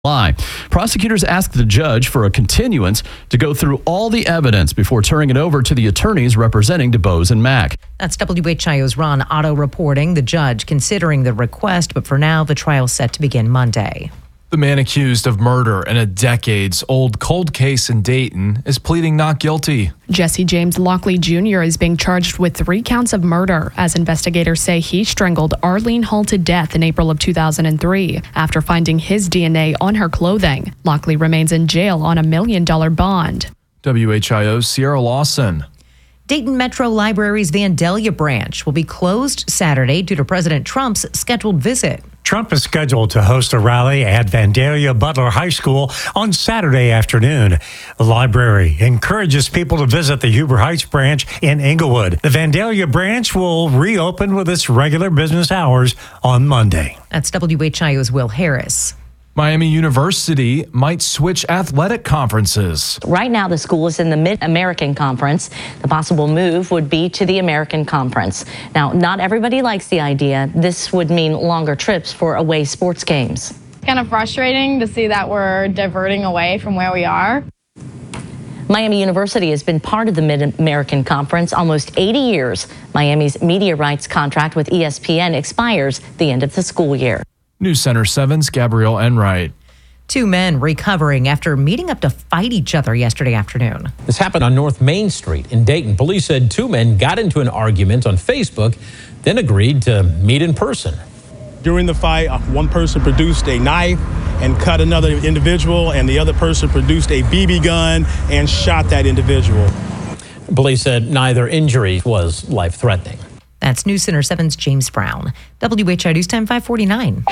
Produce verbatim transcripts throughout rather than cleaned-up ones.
July. Prosecutors asked the judge for a continuance to go through all the evidence before turning it over to the attorneys representing DuBose and Mack. That's W H I O's Ron Otto reporting. The judge considering the request, but for now, the trial is set to begin Monday. The man accused of murder in a decades-old cold case in Dayton is pleading not guilty. Jesse James Lockley Junior is being charged with three counts of murder, as investigators say he strangled Arlene Hall to death in April of two thousand three after finding his D N A on her clothing. Lockley remains in jail on a million-dollar bond. W H I O's Sierra Lawson. Dayton Metro Library's Vandalia branch will be closed Saturday due to President Trump's scheduled visit. Trump is scheduled to host a rally at Vandalia Butler High School on Saturday afternoon. The library encourages people to visit the Huber Heights branch in Englewood. The Vandalia branch will reopen with its regular business hours on Monday. That's W H I O's Will Harris. Miami University might switch athletic conferences. Right now, the school is in the Mid-American Conference. The possible move would be to the American Conference. Now, not everybody likes the idea. This would mean longer trips for away sports games. Kind of frustrating to see that we're diverting away from where we are. Miami University has been part of the Mid-American Conference almost eighty years. Miami's media rights contract with E S P N expires the end of the school year. News Center seven's Gabrielle Enright. Two men recovering after meeting up to fight each other yesterday afternoon. This happened on North Main Street in Dayton. Police said two men got into an argument on Facebook, then agreed to meet in person. During the fight, one person produced a knife and cut another individual, and the other person produced a B B gun and shot that individual. Police said neither injury was life-threatening. That's News Center seven's James Brown. W H I News Time five forty-nine.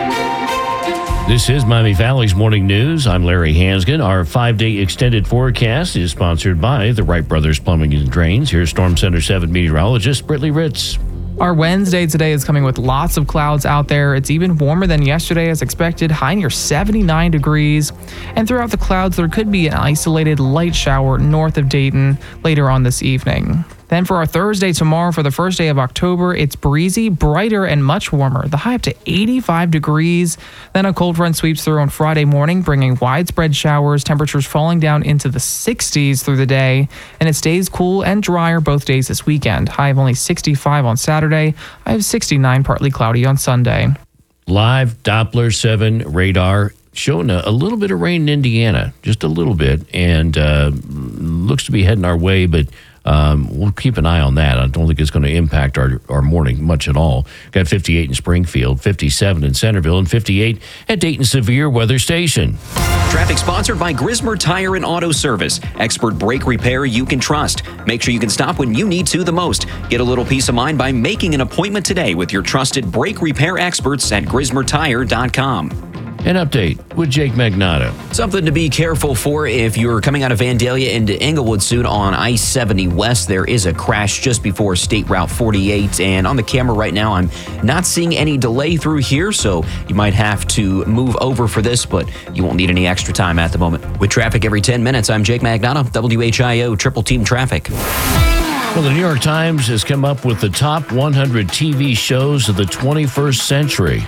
This is Miami Valley's Morning News. I'm Larry Hansgen. Our five-day extended forecast is sponsored by the Wright Brothers Plumbing and Drains. Here's Storm Center seven meteorologist Brittany Ritz. Our Wednesday today is coming with lots of clouds out there. It's even warmer than yesterday as expected, high near seventy-nine degrees. And throughout the clouds, there could be an isolated light shower north of Dayton later on this evening. Then for our Thursday tomorrow, for the first day of October, it's breezy, brighter, and much warmer. The high up to eighty-five degrees. Then a cold front sweeps through on Friday morning, bringing widespread showers, temperatures falling down into the sixties through the day. And it stays cool and drier both days this weekend. High of only sixty-five on Saturday. High of sixty-nine, partly cloudy on Sunday. Live Doppler seven radar showing a, a little bit of rain in Indiana, just a little bit, and uh, looks to be heading our way, but Um, we'll keep an eye on that. I don't think it's going to impact our, our morning much at all. Got fifty-eight in Springfield, fifty-seven in Centerville, and fifty-eight at Dayton Severe Weather Station. Traffic sponsored by Grismer Tire and Auto Service. Expert brake repair you can trust. Make sure you can stop when you need to the most. Get a little peace of mind by making an appointment today with your trusted brake repair experts at grismer tire dot com. An update with Jake Magnato. Something to be careful for if you're coming out of Vandalia into Englewood soon on I seventy West. There is a crash just before State Route forty-eight, and on the camera right now, I'm not seeing any delay through here, so you might have to move over for this, but you won't need any extra time at the moment. With traffic every ten minutes, I'm Jake Magnato, W H I O Triple Team Traffic. Well, the New York Times has come up with the top one hundred T V shows of the twenty-first century.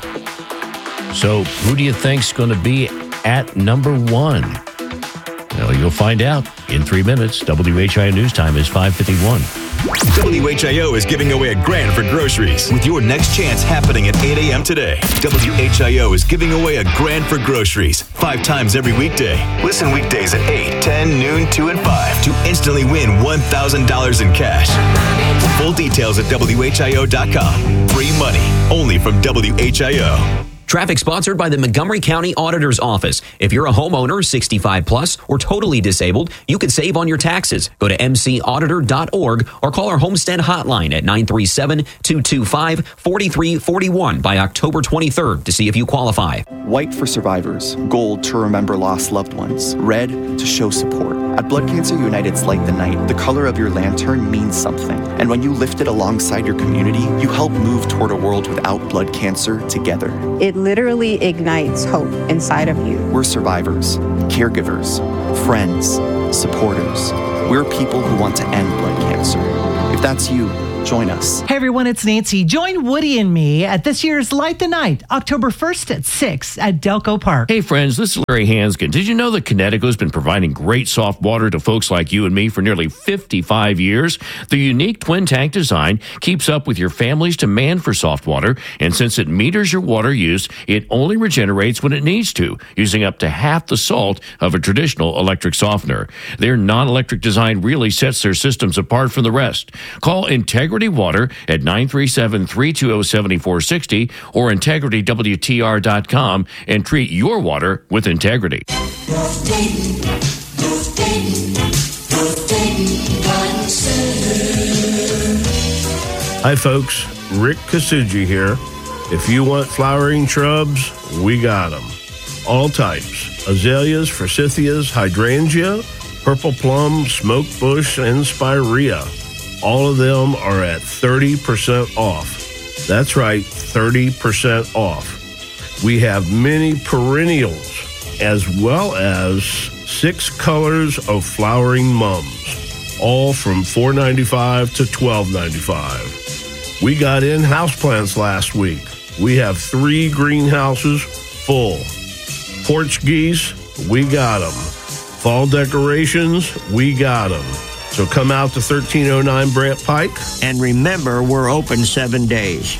So who do you think's going to be at number one? Well, you'll find out in three minutes. W H I O News Time is five fifty-one. W H I O is giving away a grand for groceries with your next chance happening at eight a.m. today. W H I O is giving away a grand for groceries five times every weekday. Listen weekdays at eight, ten, noon, two, and five to instantly win one thousand dollars in cash. Full details at W H I O dot com. Free money only from W H I O. Traffic sponsored by the Montgomery County Auditor's Office. If you're a homeowner, sixty-five plus, or totally disabled, you can save on your taxes. Go to m c auditor dot org or call our Homestead hotline at nine three seven, two two five, four three four one by October twenty-third to see if you qualify. White for survivors, gold to remember lost loved ones, red to show support. At Blood Cancer United's Light the Night, the color of your lantern means something. And when you lift it alongside your community, you help move toward a world without blood cancer together. It literally ignites hope inside of you. We're survivors, caregivers, friends, supporters. We're people who want to end blood cancer. If that's you, Join us. Hey everyone, it's Nancy. Join Woody and me at this year's Light the Night, October first at six at Delco Park. Hey friends, this is Larry Hanskin. Did you know that Connecticut's been providing great soft water to folks like you and me for nearly fifty-five years? The unique twin tank design keeps up with your family's demand for soft water, and since it meters your water use, it only regenerates when it needs to, using up to half the salt of a traditional electric softener. Their non-electric design really sets their systems apart from the rest. Call Integrity Water at nine three seven, three two zero, seven four six zero or integrity w t r dot com and treat your water with integrity. Hi folks, Rick Kasuji here. If you want flowering shrubs, we got them. All types: azaleas, forsythias, hydrangea, purple plum, smoke bush, and spirea. All of them are at thirty percent off. That's right, thirty percent off. We have many perennials as well as six colors of flowering mums, all from four ninety-five to twelve ninety-five. We got in houseplants last week. We have three greenhouses full. Porch geese, we got them. Fall decorations, we got them. So come out to thirteen oh nine Brant Pike. And remember, we're open seven days.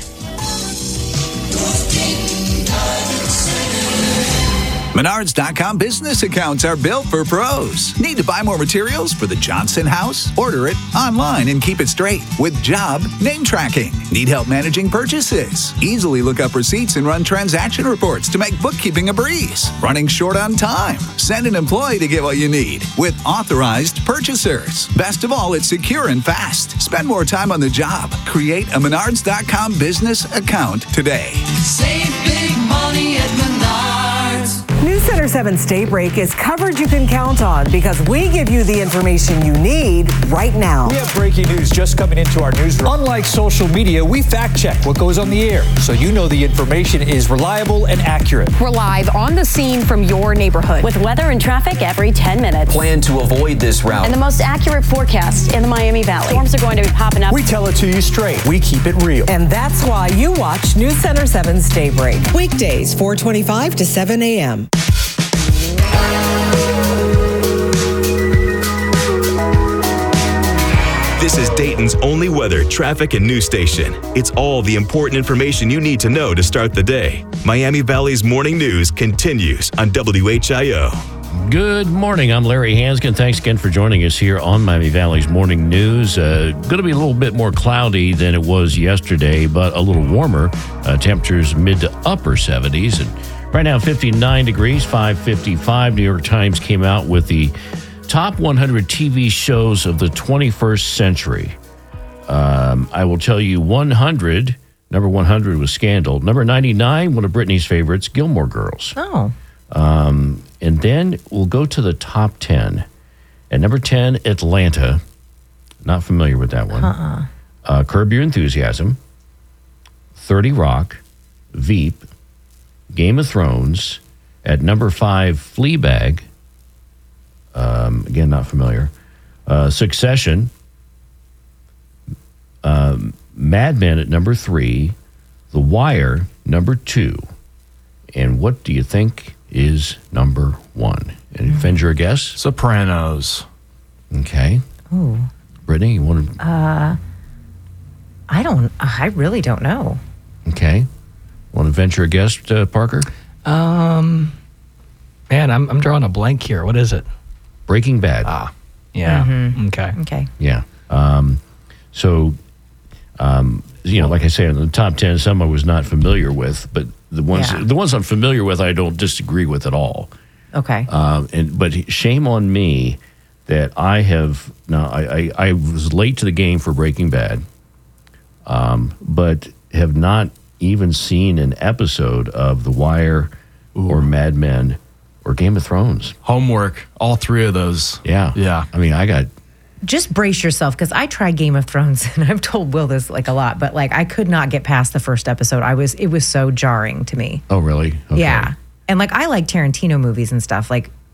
Menards dot com business accounts are built for pros. Need to buy more materials for the Johnson house? Order it online and keep it straight with job name tracking. Need help managing purchases? Easily look up receipts and run transaction reports to make bookkeeping a breeze. Running short on time? Send an employee to get what you need with authorized purchasers. Best of all, it's secure and fast. Spend more time on the job. Create a Menards dot com business account today. Save big money at Menards. News Center seven's Daybreak is coverage you can count on because we give you the information you need right now. We have breaking news just coming into our newsroom. Unlike social media, we fact check what goes on the air so you know the information is reliable and accurate. We're live on the scene from your neighborhood with weather and traffic every ten minutes. Plan to avoid this route. And the most accurate forecast in the Miami Valley. Storms are going to be popping up. We tell it to you straight. We keep it real. And that's why you watch News Center seven's Daybreak. Weekdays, four twenty-five to seven a.m. This is Dayton's only weather, traffic, and news station. It's all the important information you need to know to start the day. Miami Valley's morning news continues on W H I O. Good morning. I'm Larry Hanskin. Thanks again for joining us here on Miami Valley's morning news. Uh, going to be a little bit more cloudy than it was yesterday, but a little warmer. Uh, temperatures mid to upper seventies. And right now, fifty-nine degrees, five fifty-five. New York Times came out with the top one hundred T V shows of the twenty-first century. Um, I will tell you one hundred. Number one hundred was Scandal. Number ninety-nine, one of Britney's favorites, Gilmore Girls. Oh. Um, and then we'll go to the top ten. At number ten, Atlanta. Not familiar with that one. Uh-uh. Uh, Curb Your Enthusiasm. thirty Rock. Veep. Game of Thrones. At number five, Fleabag. Um, again, not familiar. Uh, Succession. Um, Mad Men at number three. The Wire, number two. And what do you think is number one? And venture a guess? Sopranos. Okay. Ooh. Brittany, you want to? Uh, I don't, I really don't know. Okay. Want to venture a guess, uh, Parker? Um, man, I'm I'm drawing a blank here. What is it? Breaking Bad. Ah, yeah. Mm-hmm. Okay. Okay. Yeah. Um, so, um, you know, like I say, in the top ten, some I was not familiar with, but the ones Yeah. the ones I'm familiar with, I don't disagree with at all. Okay. Um, and but shame on me that I have now I, I, I was late to the game for Breaking Bad, um, but have not even seen an episode of The Wire Ooh. or Mad Men or Game of Thrones. Homework, all three of those. Yeah. Yeah. I mean, I got Just brace yourself, because I tried Game of Thrones, and I've told Will this like a lot, but like I could not get past the first episode. I was, it was so jarring to me. Oh, really? Okay. Yeah. And like I like Tarantino movies and stuff. Like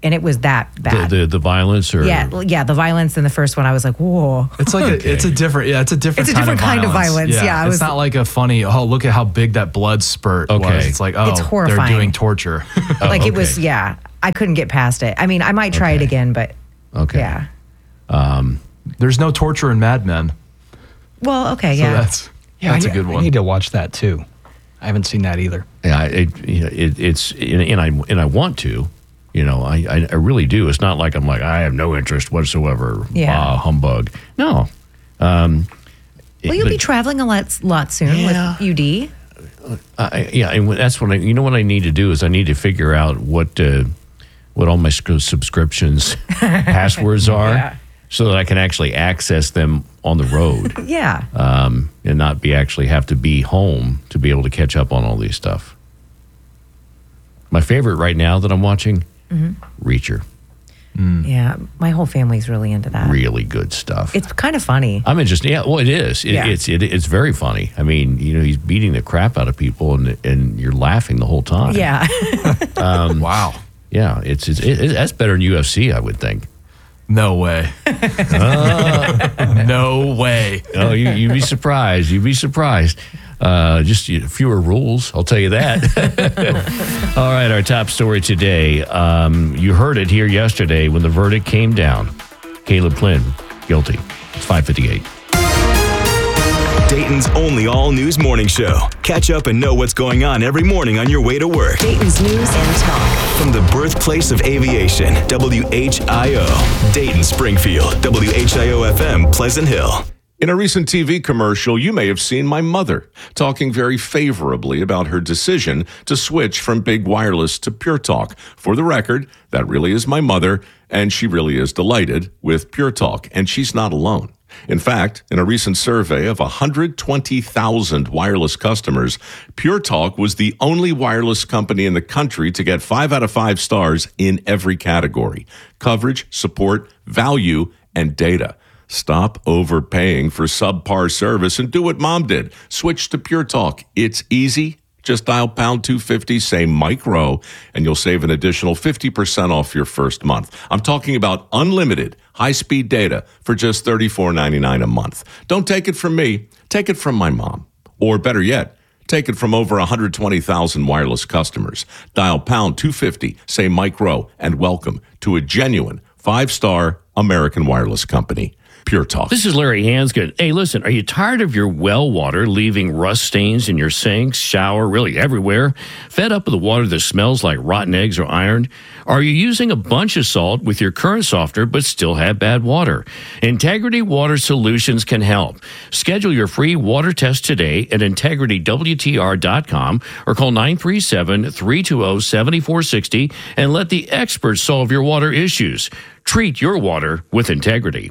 and it was that bad. The, the the violence, or yeah, yeah, the violence in the first one, I was like, whoa. It's like a, it's a different, yeah, it's a different. It's a kind different of kind of violence. Yeah, yeah I it's was, not like a funny. Oh, look at how big that blood spurt Okay. was. It's like, oh, It's they're horrifying. doing torture. like Oh, it was, okay. yeah. I couldn't get past it. I mean, I might try it again, but Okay. yeah. Um, There's no torture in Mad Men. Well, okay, So yeah. that's Yeah, that's I, a good I one. need to watch that too. I haven't seen that either. Yeah, it, you know, it, it's and, and I and I want to, you know, I, I I really do. It's not like I'm like I have no interest whatsoever. Yeah. uh, humbug. No. Um, Will you but- be traveling a lot, lot soon Yeah. with U D? I, yeah, and that's what I. You know what I need to do is I need to figure out what uh, what all my sc- subscriptions passwords are, Yeah. so that I can actually access them on the road. Yeah. um, and not be actually have to be home to be able to catch up on all these stuff. My favorite right now that I'm watching, Mhm. Reacher. Yeah. My whole family's really into that. Really good stuff. It's kind of funny. I'm interested. Yeah, well, it is. It, Yeah. It's it, it's very funny. I mean, you know, he's beating the crap out of people, and and you're laughing the whole time. Yeah. Um, wow. Yeah, it's, it's it, it, that's better than U F C, I would think. No way. Uh, no way. Oh, you, you'd be surprised. You'd be surprised. Uh, just you know, fewer rules, I'll tell you that. All right, our top story today. Um, you heard it here yesterday when the verdict came down. Caleb Flynn, guilty. It's five fifty-eight. Dayton's only all-news morning show. Catch up and know what's going on every morning on your way to work. Dayton's News and Talk. From the birthplace of aviation, W H I O, Dayton, Springfield, W H I O F M, Pleasant Hill. In a recent T V commercial, you may have seen my mother talking very favorably about her decision to switch from Big Wireless to Pure Talk. For the record, that really is my mother, and she really is delighted with Pure Talk, and she's not alone. In fact, in a recent survey of one hundred twenty thousand wireless customers, Pure Talk was the only wireless company in the country to get five out of five stars in every category: coverage, support, value, and data. Stop overpaying for subpar service and do what Mom did. Switch to Pure Talk. It's easy. Just dial pound two fifty, say Mike Rowe, and you'll save an additional fifty percent off your first month. I'm talking about unlimited high-speed data for just thirty-four ninety-nine a month. Don't take it from me. Take it from my mom. Or better yet, take it from over one hundred twenty thousand wireless customers. Dial pound two fifty, say Mike Rowe, and welcome to a genuine five-star American wireless company. Pure Talk. This is Larry Hansgood. Hey, listen, are you tired of your well water leaving rust stains in your sinks, shower, really everywhere? Fed up with the water that smells like rotten eggs or iron? Are you using a bunch of salt with your current softener but still have bad water? Integrity Water Solutions can help. Schedule your free water test today at integrity w t r dot com or call nine three seven, three two zero, seven four six zero and let the experts solve your water issues. Treat your water with integrity.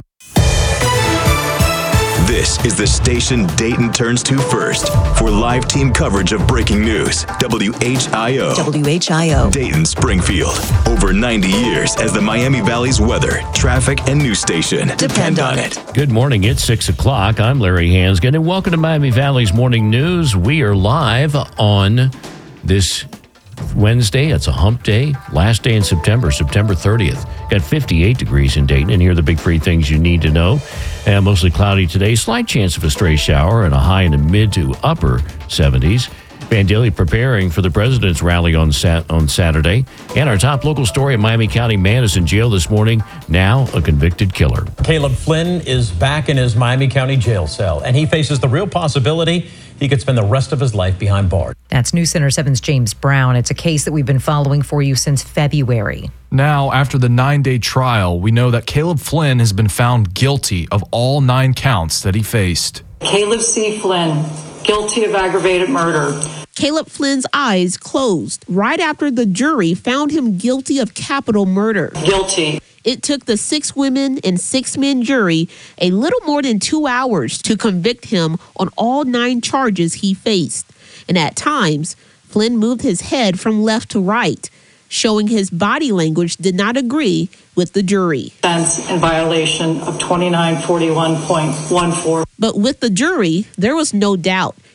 This is the station Dayton turns to first for live team coverage of breaking news. W H I O. W H I O. Dayton, Springfield. Over ninety years as the Miami Valley's weather, traffic, and news station. Depend on it. Good morning. It's six o'clock. I'm Larry Hansgood, and welcome to Miami Valley's Morning News. We are live on this Wednesday. It's a hump day. Last day in September, September thirtieth. Got fifty-eight degrees in Dayton, and here are the big three things you need to know. And mostly cloudy today. Slight chance of a stray shower and a high in the mid to upper seventies. Vandalia preparing for the president's rally on sat- on Saturday. And our top local story, a Miami County man is in jail this morning, now a convicted killer. Caleb Flynn is back in his Miami County jail cell, and he faces the real possibility he could spend the rest of his life behind bars. That's News Center seven's James Brown. It's a case that we've been following for you since February. Now, after the nine-day trial, we know that Caleb Flynn has been found guilty of all nine counts that he faced. Caleb C. Flynn, guilty of aggravated murder. Caleb Flynn's eyes closed right after the jury found him guilty of capital murder. Guilty. It took the six women and six men jury a little more than two hours to convict him on all nine charges he faced. And at times, Flynn moved his head from left to right, showing his body language did not agree with the jury. Offense in violation of twenty-nine forty-one point one four. But with the jury, there was no doubt.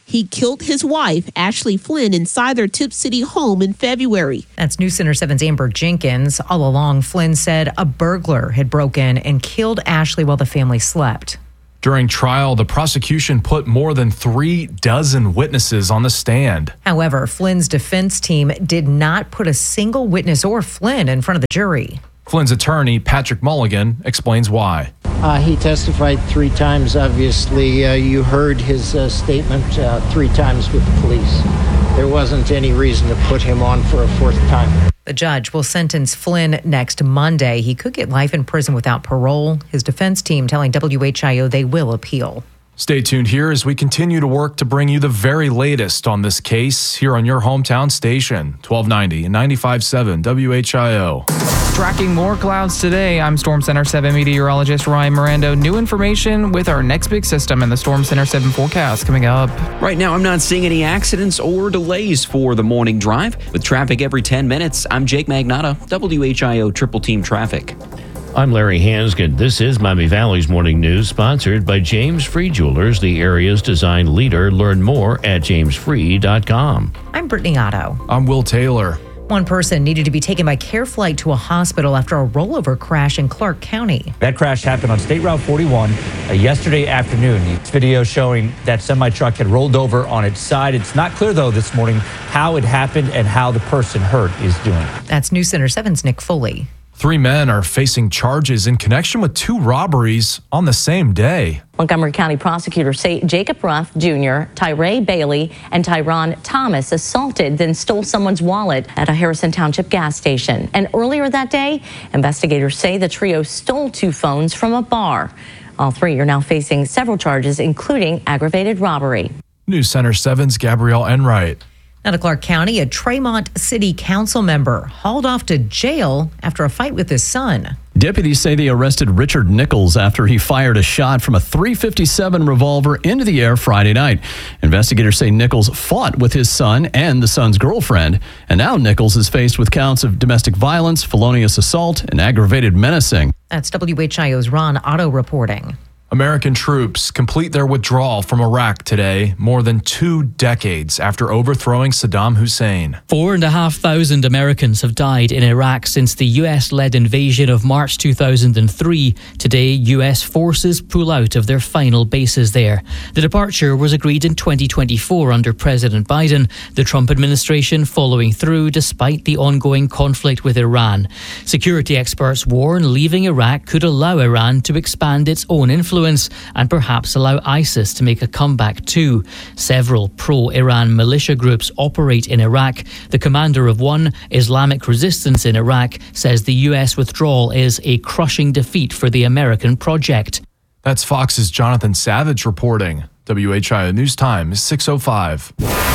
he killed his wife, Ashley Flynn, inside their Tip City home in February. That's News Center seven's Amber Jenkins. All along, Flynn said a burglar had broken and killed Ashley while the family slept. During trial, the prosecution put more than three dozen witnesses on the stand. However, Flynn's defense team did not put a single witness or Flynn in front of the jury. Flynn's attorney, Patrick Mulligan, explains why. Uh, he testified three times, obviously. Uh, you heard his uh, statement uh, three times with the police. There wasn't any reason to put him on for a fourth time. The judge will sentence Flynn next Monday. He could get life in prison without parole. His defense team telling W H I O they will appeal. Stay tuned here as we continue to work to bring you the very latest on this case here on your hometown station, twelve ninety and ninety-five point seven W H I O. Tracking more clouds today, I'm Storm Center seven meteorologist Ryan Miranda. New information with our next big system and the Storm Center seven forecast coming up. Right now, I'm not seeing any accidents or delays for the morning drive. With traffic every ten minutes, I'm Jake Magnotta, W H I O Triple Team Traffic. I'm Larry Hanskin. This is Miami Valley's Morning News, sponsored by James Free Jewelers, the area's design leader. Learn more at james free dot com. I'm Brittany Otto. I'm Will Taylor. One person needed to be taken by care flight to a hospital after a rollover crash in Clark County. That crash happened on State Route forty-one uh, yesterday afternoon. It's video showing that semi-truck had rolled over on its side. It's not clear, though, this morning how it happened and how the person hurt is doing. That's News Center seven's Nick Foley. Three men are facing charges in connection with two robberies on the same day. Montgomery County prosecutors say Jacob Ruff Junior, Tyree Bailey, and Tyron Thomas assaulted, then stole someone's wallet at a Harrison Township gas station. And earlier that day, investigators say the trio stole two phones from a bar. All three are now facing several charges, including aggravated robbery. News Center seven's Gabrielle Enright. Out of Clark County, a Tremont City Council member hauled off to jail after a fight with his son. Deputies say they arrested Richard Nichols after he fired a shot from a three fifty-seven revolver into the air Friday night. Investigators say Nichols fought with his son and the son's girlfriend, and now Nichols is faced with counts of domestic violence, felonious assault, and aggravated menacing. That's W H I O's Ron Otto reporting. American troops complete their withdrawal from Iraq today, more than two decades after overthrowing Saddam Hussein. Four and a half thousand Americans have died in Iraq since the U S-led invasion of March two thousand three. Today, U S forces pull out of their final bases there. The departure was agreed in twenty twenty-four under President Biden, the Trump administration following through despite the ongoing conflict with Iran. Security experts warn leaving Iraq could allow Iran to expand its own influence and perhaps allow ISIS to make a comeback too. Several pro-Iran militia groups operate in Iraq. The commander of one, Islamic Resistance in Iraq, says the U S withdrawal is a crushing defeat for the American project. That's Fox's Jonathan Savage reporting. W H I O News Time is six oh five.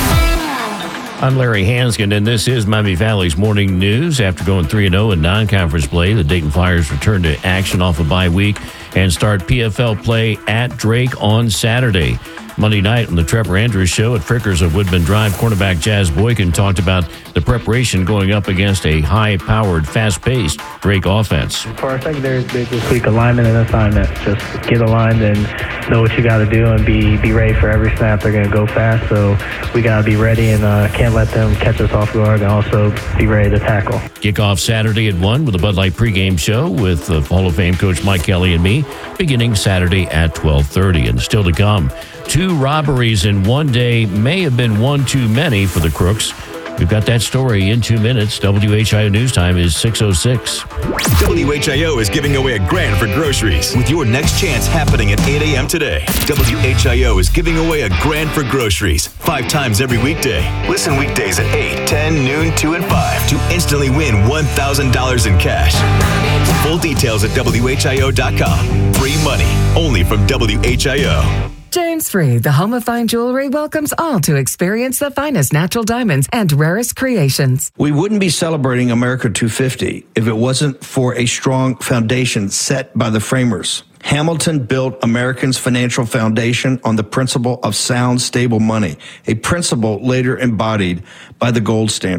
I'm Larry Hanskin, and this is Miami Valley's Morning News. After going three and oh in non-conference play, the Dayton Flyers return to action off a bye week and start P F L play at Drake on Saturday. Monday night on the Trevor Andrews Show at Frickers of Woodman Drive, cornerback Jazz Boykin talked about the preparation going up against a high-powered, fast-paced Drake offense. First, I think there's, there's this week alignment and assignment. Just get aligned and know what you got to do and be be ready for every snap. They're going to go fast, so we got to be ready and uh, can't let them catch us off guard, and also be ready to tackle. Kickoff Saturday at one with the Bud Light pregame show with uh, Hall of Fame coach Mike Kelly and me, beginning Saturday at twelve thirty. And still to come, two robberies in one day may have been one too many for the crooks. We've got that story in two minutes. W H I O News Time is six oh six. W H I O is giving away a grand for groceries with your next chance happening at eight a.m. today. W H I O is giving away a grand for groceries five times every weekday. Listen weekdays at eight, ten, noon, two, and five to instantly win one thousand dollars in cash. Full details at W H I O dot com. Free money only from W H I O. James Free, the home of fine jewelry, welcomes all to experience the finest natural diamonds and rarest creations. We wouldn't be celebrating America two fifty if it wasn't for a strong foundation set by the framers. Hamilton built Americans' financial foundation on the principle of sound, stable money, a principle later embodied by the gold standard.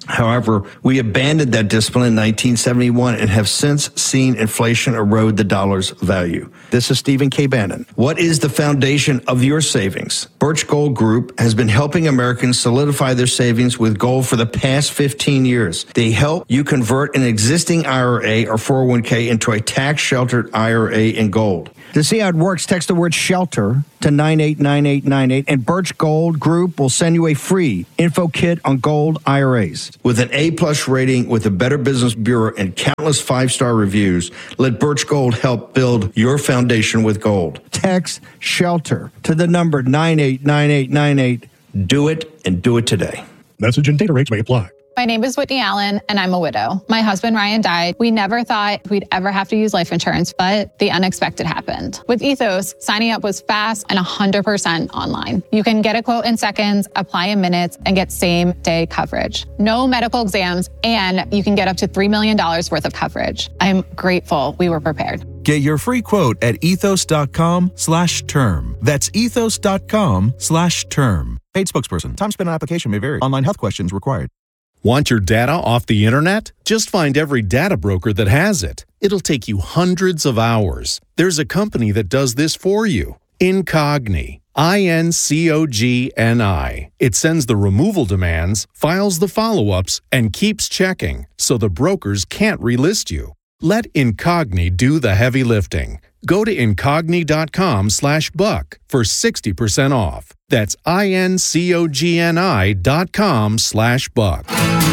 However, we abandoned that discipline in nineteen seventy-one and have since seen inflation erode the dollar's value. This is Stephen K. Bannon. What is the foundation of your savings? Birch Gold Group has been helping Americans solidify their savings with gold for the past fifteen years. They help you convert an existing I R A or four oh one k into a tax-sheltered I R A in gold. To see how it works, text the word SHELTER to nine eight nine eight nine eight, and Birch Gold Group will send you a free info kit on gold I R As. With an A-plus rating with the Better Business Bureau and countless five-star reviews, let Birch Gold help build your foundation with gold. Text SHELTER to the number nine eight nine eight nine eight. Do it, and do it today. Message and data rates may apply. My name is Whitney Allen, and I'm a widow. My husband, Ryan, died. We never thought we'd ever have to use life insurance, but the unexpected happened. With Ethos, signing up was fast and one hundred percent online. You can get a quote in seconds, apply in minutes, and get same-day coverage. No medical exams, and you can get up to three million dollars worth of coverage. I'm grateful we were prepared. Get your free quote at ethos.com slash term. That's ethos.com slash term. Paid spokesperson. Time spent on application may vary. Online health questions required. Want your data off the internet? Just find every data broker that has it. It'll take you hundreds of hours. There's a company that does this for you. Incogni. I N C O G N I. It sends the removal demands, files the follow-ups, and keeps checking, so the brokers can't relist you. Let Incogni do the heavy lifting. Go to incogni.com slash buck for sixty percent off. That's I-N-C-O-G-N-I dot com slash buck.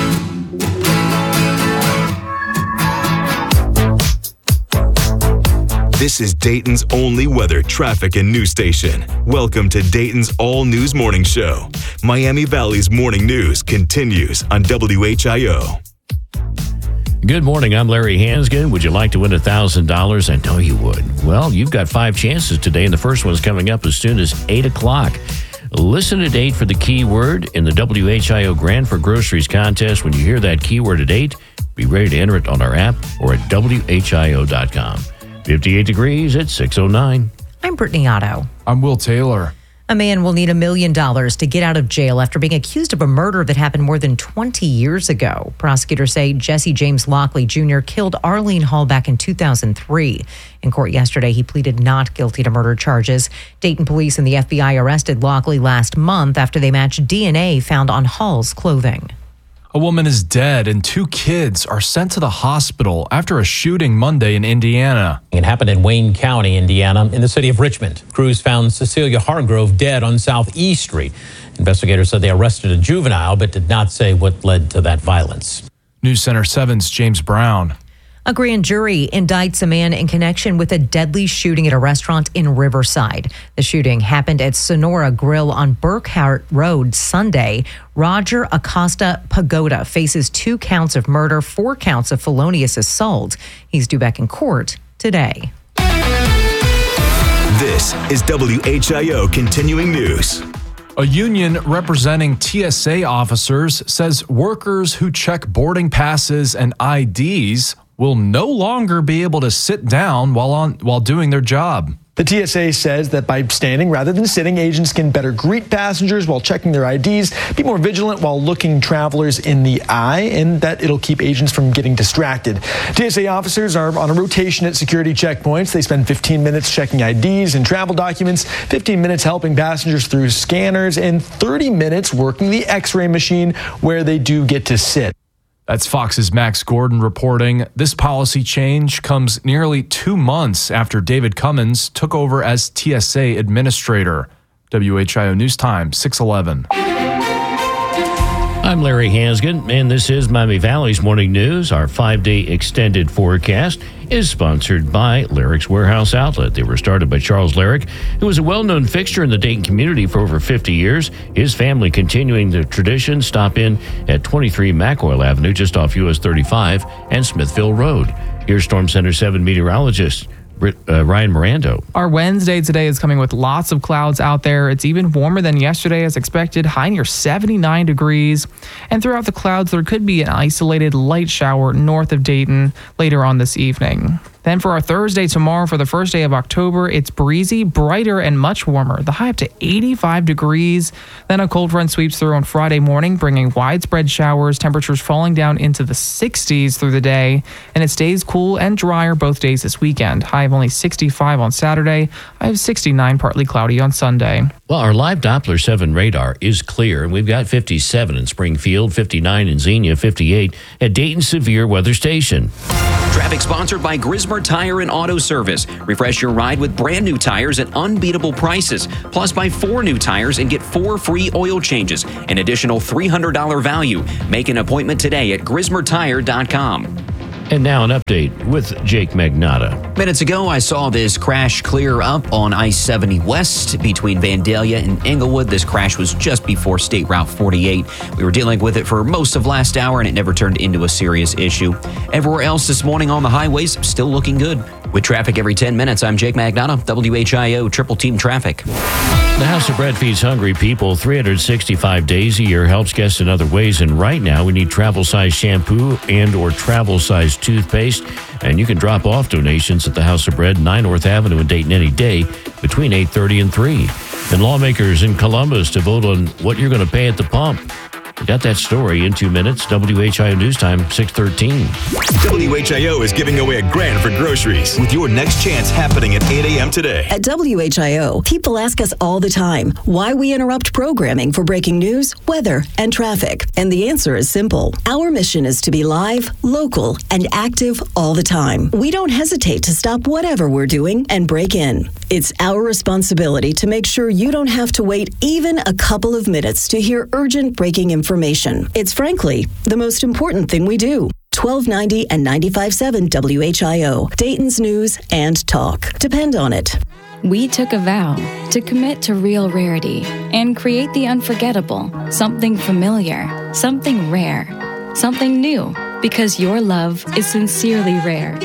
This is Dayton's only weather, traffic, and news station. Welcome to Dayton's All News Morning Show. Miami Valley's morning news continues on W H I O. Good morning. I'm Larry Hansgen. Would you like to win one thousand dollars? I know you would. Well, you've got five chances today, and the first one's coming up as soon as eight o'clock. Listen at eight for the keyword in the W H I O Grand for Groceries contest. When you hear that keyword at eight, be ready to enter it on our app or at W H I O dot com. fifty-eight degrees at six oh nine. I'm Brittany Otto. I'm Will Taylor. A man will need a million dollars to get out of jail after being accused of a murder that happened more than twenty years ago. Prosecutors say Jesse James Lockley Junior killed Arlene Hall back in two thousand three. In court yesterday, he pleaded not guilty to murder charges. Dayton police and the F B I arrested Lockley last month after they matched D N A found on Hall's clothing. A woman is dead and two kids are sent to the hospital after a shooting Monday in Indiana. It happened in Wayne County, Indiana, in the city of Richmond. Crews found Cecilia Hargrove dead on Southeast Street. Investigators said they arrested a juvenile, but did not say what led to that violence. News Center seven's James Brown. A grand jury indicts a man in connection with a deadly shooting at a restaurant in Riverside. The shooting happened at Sonora Grill on Burkhart Road Sunday. Roger Acosta Pagoda faces two counts of murder, four counts of felonious assault. He's due back in court today. This is W H I O Continuing News. A union representing T S A officers says workers who check boarding passes and I Ds will no longer be able to sit down while on while doing their job. The T S A says that by standing rather than sitting, agents can better greet passengers while checking their I Ds, be more vigilant while looking travelers in the eye, and that it'll keep agents from getting distracted. T S A officers are on a rotation at security checkpoints. They spend fifteen minutes checking I Ds and travel documents, fifteen minutes helping passengers through scanners, and thirty minutes working the X-ray machine where they do get to sit. That's Fox's Max Gordon reporting. This policy change comes nearly two months after David Cummins took over as T S A administrator. W H I O News Time, six eleven. I'm Larry Hansgen, and this is Miami Valley's Morning News. Our five-day extended forecast is sponsored by Lyric's Warehouse Outlet. They were started by Charles Lyric, who was a well-known fixture in the Dayton community for over fifty years. His family continuing the tradition. Stop in at twenty-three McOil Avenue, just off U S thirty-five and Smithville Road. Here's Storm Center seven meteorologist Uh, Ryan Mirando. Our Wednesday today is coming with lots of clouds out there. It's even warmer than yesterday as expected, high near seventy-nine degrees. And throughout the clouds, there could be an isolated light shower north of Dayton later on this evening. Then for our Thursday tomorrow, for the first day of October, it's breezy, brighter, and much warmer. The high up to eighty-five degrees. Then a cold front sweeps through on Friday morning, bringing widespread showers, temperatures falling down into the sixties through the day. And it stays cool and drier both days this weekend. High of only sixty-five on Saturday. High of sixty-nine, partly cloudy on Sunday. Well, our live Doppler seven radar is clear, and we've got fifty-seven in Springfield, fifty-nine in Xenia, fifty-eight at Dayton Severe Weather Station. Traffic sponsored by Grismer Tire and Auto Service. Refresh your ride with brand new tires at unbeatable prices. Plus, buy four new tires and get four free oil changes. An additional three hundred dollars value. Make an appointment today at grismer tire dot com. And now an update with Jake Magnotta. Minutes ago, I saw this crash clear up on I seventy West between Vandalia and Englewood. This crash was just before State Route forty-eight. We were dealing with it for most of last hour, and it never turned into a serious issue. Everywhere else this morning on the highways, still looking good. With traffic every ten minutes, I'm Jake Magnotta, W H I O Triple Team Traffic. The House of Bread feeds hungry people three hundred sixty-five days a year, helps guests in other ways, and right now we need travel-size shampoo and or travel-size toothpaste, and you can drop off donations at the House of Bread, nine North Avenue in Dayton any day between eight thirty and three. And lawmakers in Columbus to vote on what you're going to pay at the pump. We got that story in two minutes. W H I O News Time, six thirteen. W H I O is giving away a grand for groceries with your next chance happening at eight a.m. today. At W H I O, people ask us all the time why we interrupt programming for breaking news, weather, and traffic. And the answer is simple. Our mission is to be live, local, and active all the time. We don't hesitate to stop whatever we're doing and break in. It's our responsibility to make sure you don't have to wait even a couple of minutes to hear urgent breaking information. It's frankly the most important thing we do. twelve ninety and ninety-five point seven W H I O, Dayton's News and Talk. Depend on it. We took a vow to commit to real rarity and create the unforgettable, something familiar, something rare, something new, because your love is sincerely rare.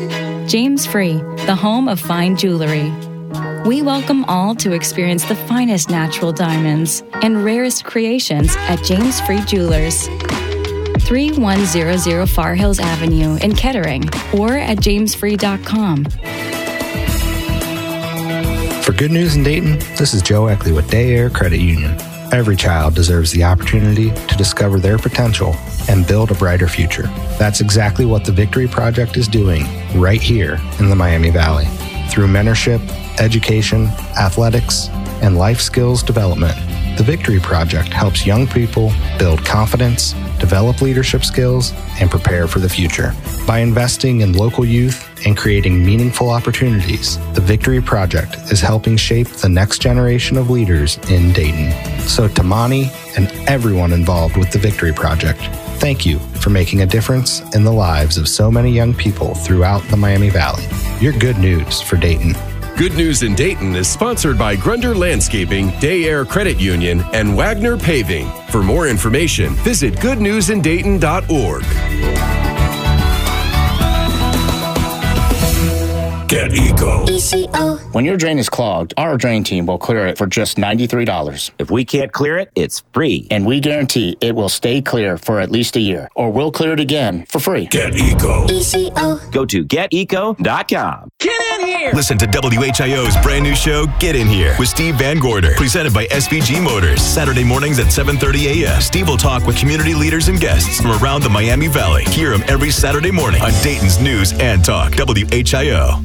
James Free, the home of fine jewelry. We welcome all to experience the finest natural diamonds and rarest creations at James Free Jewelers. thirty-one hundred Far Hills Avenue in Kettering or at james free dot com. For Good News in Dayton, this is Joe Eckley with Day Air Credit Union. Every child deserves the opportunity to discover their potential and build a brighter future. That's exactly what the Victory Project is doing right here in the Miami Valley. Through mentorship, education, athletics, and life skills development, the Victory Project helps young people build confidence, develop leadership skills, and prepare for the future. By investing in local youth and creating meaningful opportunities, the Victory Project is helping shape the next generation of leaders in Dayton. So to Monty and everyone involved with the Victory Project, thank you for making a difference in the lives of so many young people throughout the Miami Valley. You're good news for Dayton. Good News in Dayton is sponsored by Grunder Landscaping, Day Air Credit Union, and Wagner Paving. For more information, visit good news in dayton dot org. Get Eco. E C O. When your drain is clogged, our drain team will clear it for just ninety-three dollars. If we can't clear it, it's free. And we guarantee it will stay clear for at least a year, or we'll clear it again for free. Get Eco. E C O. Go to get eco dot com. Get in here! Listen to W H I O's brand new show, Get In Here, with Steve Van Gorder, presented by S V G Motors. Saturday mornings at seven thirty a.m. Steve will talk with community leaders and guests from around the Miami Valley. Hear him every Saturday morning on Dayton's News and Talk, W H I O.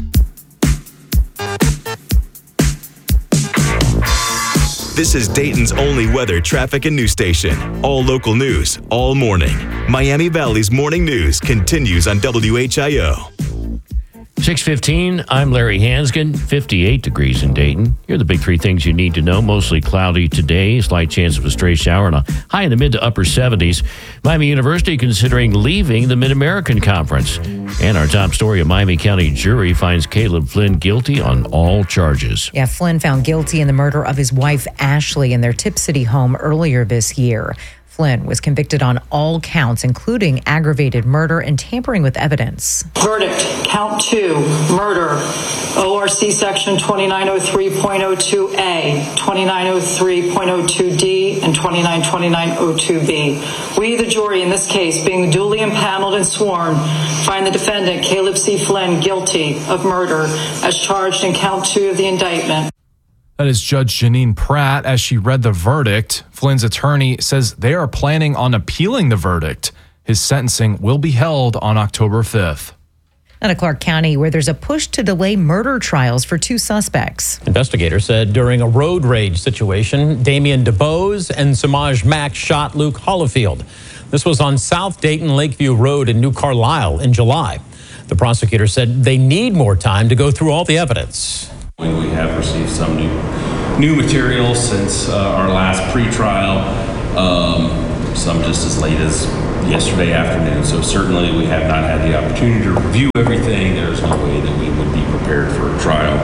This is Dayton's only weather, traffic, and news station. All local news, all morning. Miami Valley's morning news continues on W H I O. six fifteen, I'm Larry Hansgen, fifty-eight degrees in Dayton. Here are the big three things you need to know. Mostly cloudy today, slight chance of a stray shower, and a high in the mid to upper seventies. Miami University considering leaving the Mid-American Conference. And our top story, a Miami County jury finds Caleb Flynn guilty on all charges. Yeah, Flynn found guilty in the murder of his wife, Ashley, in their Tip City home earlier this year. Flynn was convicted on all counts, including aggravated murder and tampering with evidence. Verdict, count two, murder, O R C section twenty-nine oh three point oh two A, twenty-nine oh three point oh two D, and twenty-nine twenty-nine oh two B. We, the jury in this case, being duly impaneled and sworn, find the defendant, Caleb C. Flynn, guilty of murder as charged in count two of the indictment. That is Judge Janine Pratt as she read the verdict. Flynn's attorney says they are planning on appealing the verdict. His sentencing will be held on October fifth. Out of Clark County, where there's a push to delay murder trials for two suspects. Investigators said during a road rage situation, Damian DeBose and Samaj Mack shot Luke Hollifield. This was on South Dayton Lakeview Road in New Carlisle in July. The prosecutor said they need more time to go through all the evidence. We have received some new, new material since uh, our last pretrial, um, some just as late as yesterday afternoon. So certainly we have not had the opportunity to review everything. There's no way that we would be prepared for a trial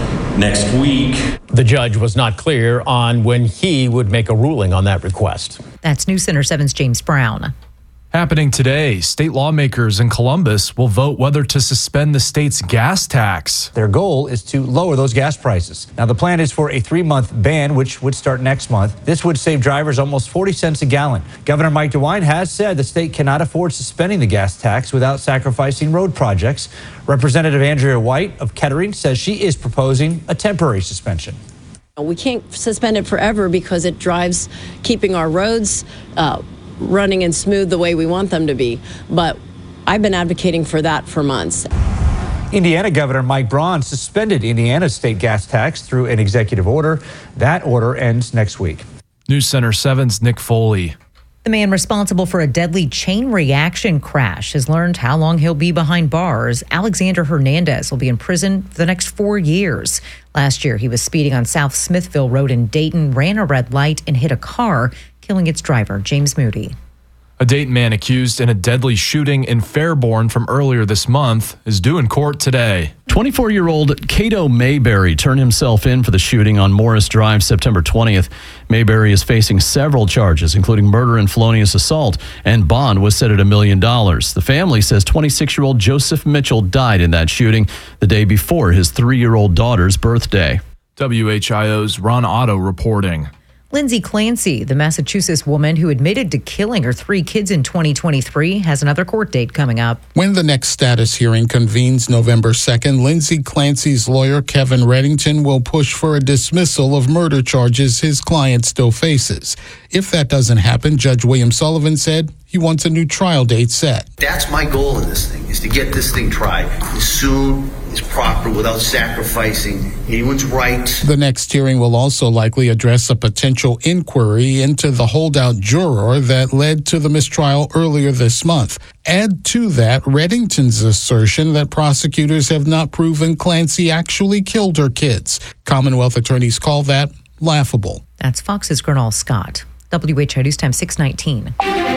next week. The judge was not clear on when he would make a ruling on that request. That's News Center seven's James Brown. Happening today, state lawmakers in Columbus will vote whether to suspend the state's gas tax. Their goal is to lower those gas prices. Now, the plan is for a three-month ban, which would start next month. This would save drivers almost forty cents a gallon. Governor Mike DeWine has said the state cannot afford suspending the gas tax without sacrificing road projects. Representative Andrea White of Kettering says she is proposing a temporary suspension. We can't suspend it forever because it drives keeping our roads uh, running and smooth the way we want them to be. But I've been advocating for that for months. Indiana Governor Mike Braun suspended Indiana's state gas tax through an executive order. That order ends next week. News Center seven's Nick Foley. The man responsible for a deadly chain reaction crash has learned how long he'll be behind bars. Alexander Hernandez will be in prison for the next four years. Last year, he was speeding on South Smithville Road in Dayton, ran a red light, and hit a car, killing its driver, James Moody. A Dayton man accused in a deadly shooting in Fairborn from earlier this month is due in court today. twenty-four-year-old Cato Mayberry turned himself in for the shooting on Morris Drive September twentieth. Mayberry is facing several charges, including murder and felonious assault, and bond was set at a million dollars. The family says twenty-six-year-old Joseph Mitchell died in that shooting the day before his three-year-old daughter's birthday. W H I O's Ron Otto reporting. Lindsay Clancy, the Massachusetts woman who admitted to killing her three kids in twenty twenty-three, has another court date coming up. When the next status hearing convenes November second, Lindsay Clancy's lawyer, Kevin Reddington, will push for a dismissal of murder charges his client still faces. If that doesn't happen, Judge William Sullivan said he wants a new trial date set. That's my goal in this thing, is to get this thing tried as soon as proper without sacrificing anyone's rights. The next hearing will also likely address a potential inquiry into the holdout juror that led to the mistrial earlier this month. Add to that Reddington's assertion that prosecutors have not proven Clancy actually killed her kids. Commonwealth attorneys call that laughable. That's Fox's Gernal Scott. W H I News Time six nineteen.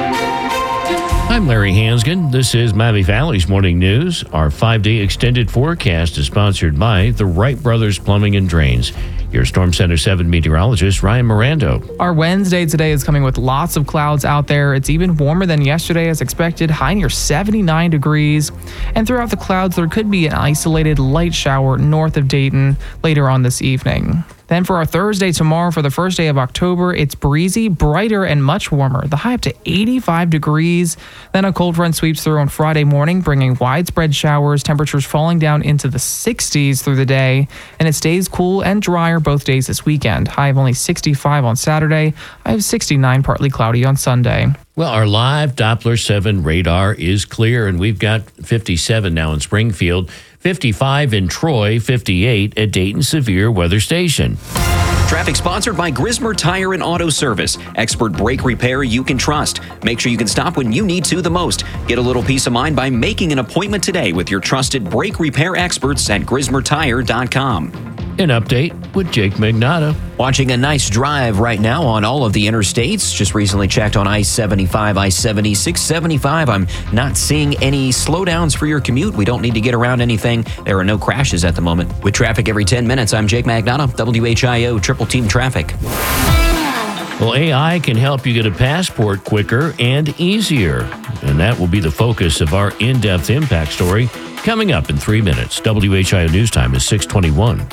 I'm Larry Hansgen. This is Miami Valley's Morning News. Our five-day extended forecast is sponsored by the Wright Brothers Plumbing and Drains. Here's Storm Center seven meteorologist Ryan Mirando. Our Wednesday today is coming with lots of clouds out there. It's even warmer than yesterday as expected, high near seventy-nine degrees. And throughout the clouds, there could be an isolated light shower north of Dayton later on this evening. Then for our Thursday tomorrow, for the first day of October, it's breezy, brighter, and much warmer. The high up to eighty-five degrees. Then a cold front sweeps through on Friday morning, bringing widespread showers, temperatures falling down into the sixties through the day. And it stays cool and drier both days this weekend. High of only sixty-five on Saturday. High of sixty-nine, partly cloudy on Sunday. Well, our live Doppler seven radar is clear, and we've got fifty-seven now in Springfield, fifty-five in Troy, fifty-eight at Dayton Severe Weather Station. Traffic sponsored by Grismer Tire and Auto Service. Expert brake repair you can trust. Make sure you can stop when you need to the most. Get a little peace of mind by making an appointment today with your trusted brake repair experts at grismer tire dot com. An update with Jake Magnotta. Watching a nice drive right now on all of the interstates. Just recently checked on I seventy-five, I seventy-six, seventy-five. I'm not seeing any slowdowns for your commute. We don't need to get around anything. There are no crashes at the moment. With traffic every ten minutes, I'm Jake Magnotta, W H I O Triple Team Traffic. Well, A I can help you get a passport quicker and easier. And that will be the focus of our in-depth impact story coming up in three minutes. W H I O News Time is six twenty-one.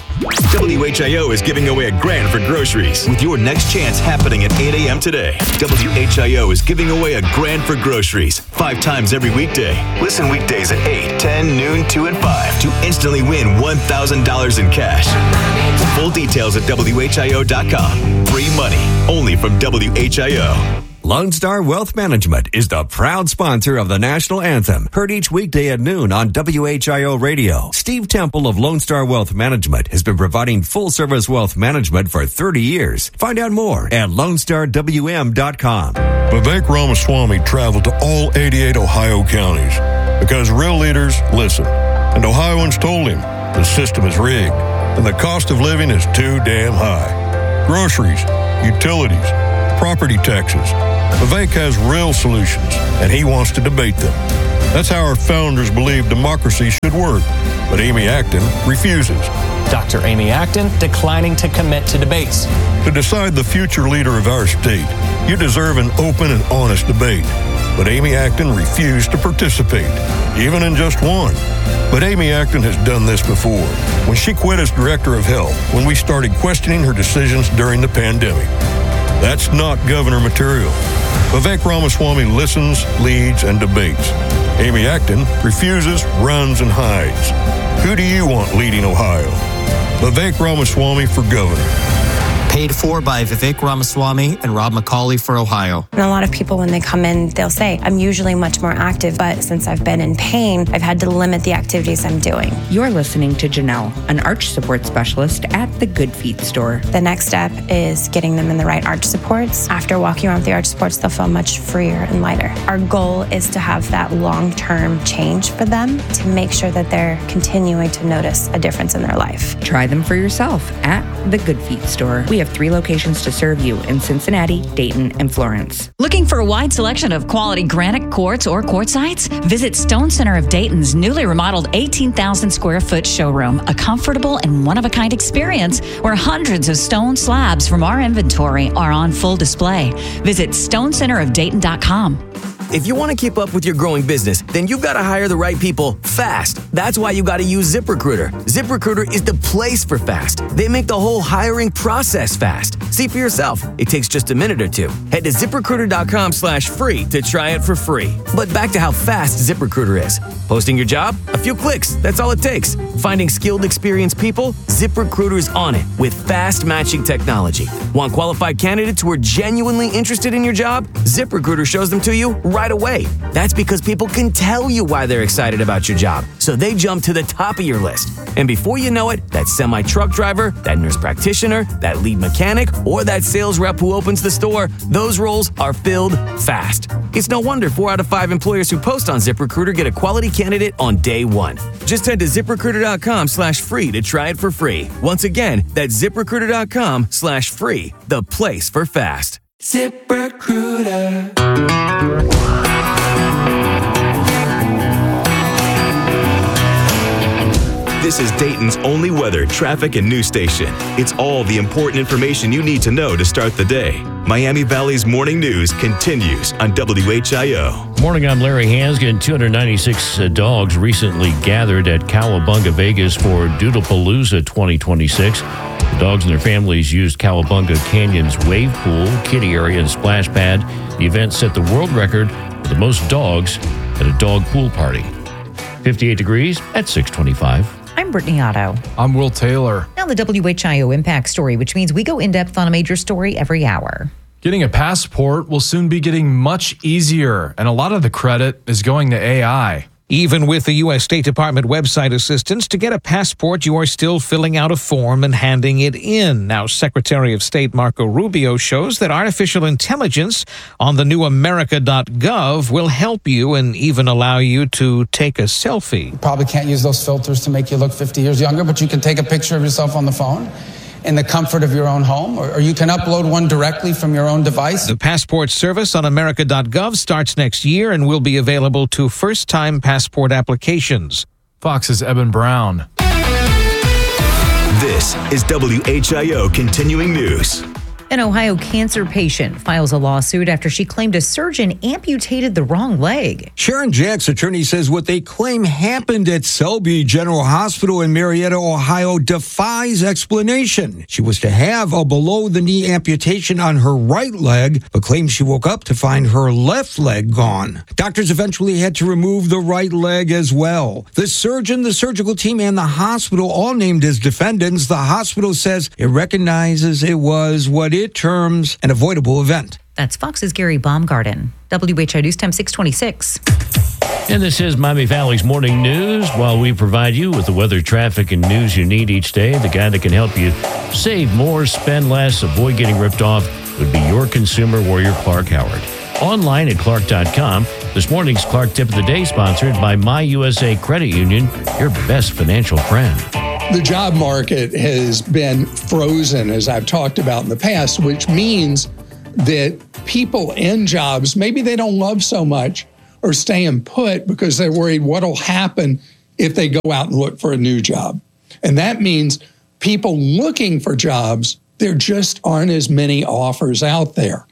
W H I O is giving away a grand for groceries with your next chance happening at eight a.m. today. W H I O is giving away a grand for groceries five times every weekday. Listen weekdays at eight, ten, noon, two, and five to instantly win one thousand dollars in cash. Full details at W H I O dot com. Free money only from W H I O. Lone Star Wealth Management is the proud sponsor of the national anthem, heard each weekday at noon on W H I O Radio. Steve Temple of Lone Star Wealth Management has been providing full-service wealth management for thirty years. Find out more at lone star w m dot com. Vivek Ramaswamy traveled to all eighty-eight Ohio counties because real leaders listen. And Ohioans told him the system is rigged and the cost of living is too damn high. Groceries, utilities, property taxes. Vivek has real solutions, and he wants to debate them. That's how our founders believe democracy should work. But Amy Acton refuses. Doctor Amy Acton declining to commit to debates. To decide the future leader of our state, you deserve an open and honest debate. But Amy Acton refused to participate, even in just one. But Amy Acton has done this before, when she quit as director of health, when we started questioning her decisions during the pandemic. That's not governor material. Vivek Ramaswamy listens, leads, and debates. Amy Acton refuses, runs, and hides. Who do you want leading Ohio? Vivek Ramaswamy for governor. Paid for by Vivek Ramaswamy and Rob McCauley for Ohio. And a lot of people, when they come in, they'll say, I'm usually much more active, but since I've been in pain, I've had to limit the activities I'm doing. You're listening to Janelle, an arch support specialist at the Good Feet store. The next step is getting them in the right arch supports. After walking around with the arch supports, they'll feel much freer and lighter. Our goal is to have that long-term change for them to make sure that they're continuing to notice a difference in their life. Try them for yourself at the Good Feet store. We have three locations to serve you in Cincinnati, Dayton, and Florence. Looking for a wide selection of quality granite quartz or quartzites? Visit Stone Center of Dayton's newly remodeled eighteen thousand square foot showroom, a comfortable and one-of-a-kind experience where hundreds of stone slabs from our inventory are on full display. Visit stone center of dayton dot com. If you want to keep up with your growing business, then you've got to hire the right people fast. That's why you got to use ZipRecruiter. ZipRecruiter is the place for fast. They make the whole hiring process fast. See for yourself. It takes just a minute or two. Head to ZipRecruiter dot com slash free to try it for free. But back to how fast ZipRecruiter is. Posting your job? A few clicks. That's all it takes. Finding skilled, experienced people? ZipRecruiter's on it with fast matching technology. Want qualified candidates who are genuinely interested in your job? ZipRecruiter shows them to you right away. That's because people can tell you why they're excited about your job, so they jump to the top of your list. And before you know it, that semi-truck driver, that nurse practitioner, that lead mechanic, or that sales rep who opens the store, those roles are filled fast. It's no wonder four out of five employers who post on ZipRecruiter get a quality candidate on day one. Just head to ZipRecruiter dot com slash free to try it for free. Once again, that's ZipRecruiter dot com slash free, the place for fast. ZipRecruiter. This is Dayton's only weather, traffic, and news station. It's all the important information you need to know to start the day. Miami Valley's morning news continues on W H I O. Morning, I'm Larry Hansgen. two hundred ninety-six uh, dogs recently gathered at Cowabunga, Vegas for Doodlepalooza twenty twenty-six. The dogs and their families used Cowabunga Canyon's wave pool, kiddie area, and splash pad. The event set the world record for the most dogs at a dog pool party. fifty-eight degrees at six twenty-five. I'm Brittany Otto. I'm Will Taylor. Now the W H I O Impact Story, which means we go in-depth on a major story every hour. Getting a passport will soon be getting much easier, and a lot of the credit is going to A I. Even with the U S State Department website assistance, to get a passport, you are still filling out a form and handing it in. Now, Secretary of State Marco Rubio shows that artificial intelligence on the new America dot gov will help you and even allow you to take a selfie. Probably can't use those filters to make you look fifty years younger, but you can take a picture of yourself on the phone in the comfort of your own home, or you can upload one directly from your own device. The passport service on America dot gov starts next year and will be available to first-time passport applications. Fox's Eben Brown. This is W H I O Continuing News. An Ohio cancer patient files a lawsuit after she claimed a surgeon amputated the wrong leg. Sharon Jack's attorney says what they claim happened at Selby General Hospital in Marietta, Ohio, defies explanation. She was to have a below-the-knee amputation on her right leg, but claims she woke up to find her left leg gone. Doctors eventually had to remove the right leg as well. The surgeon, the surgical team, and the hospital all named as defendants. The hospital says it recognizes it was what it terms an avoidable event. That's Fox's Gary Baumgarten. W H I News Time six twenty-six. And this is Miami Valley's Morning News. While we provide you with the weather, traffic, and news you need each day, the guy that can help you save more, spend less, avoid getting ripped off would be your consumer warrior, Clark Howard. Online at clark dot com. This morning's Clark Tip of the Day sponsored by My U S A Credit Union, your best financial friend. The job market has been frozen, as I've talked about in the past, which means that people in jobs, maybe they don't love so much, are staying put because they're worried what'll happen if they go out and look for a new job. And that means people looking for jobs, there just aren't as many offers out there.